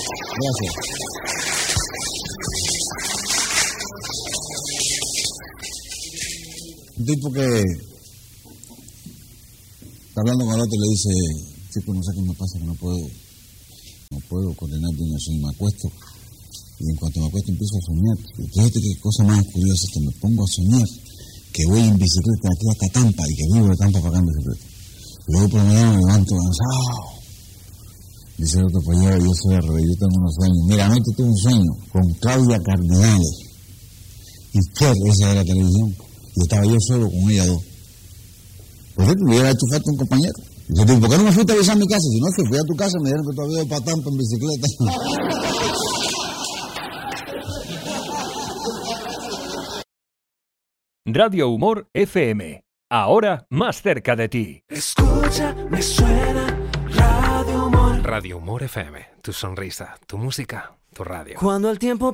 Gracias. Un tipo que está hablando con el otro y le dice, chico, no sé qué me pasa, que no puedo coordinar bien el sueño, me acuesto y en cuanto me acuesto empiezo a soñar. Y fíjate qué cosa más curiosa es que me pongo a soñar que voy en bicicleta aquí hasta Tampa y que vivo de Tampa para acá en bicicleta. Y luego por la mañana me levanto cansado. Dice el otro, pues yo soy al revés, yo tengo unos sueños. Mira, anoche tuve un sueño con Claudia Cardinales y Cher, esa de la televisión. Y estaba yo solo con ella dos. Por eso me hubiera hecho falta un compañero. Y yo digo, ¿por qué no me fuiste a avisar a mi casa? Si no, que fui a tu casa me dijeron que todavía iba para Tampa en bicicleta. Radio Humor FM. Ahora más cerca de ti. Escucha, me suena Radio Humor. Radio Humor FM. Tu sonrisa, tu música, tu radio. Cuando el tiempo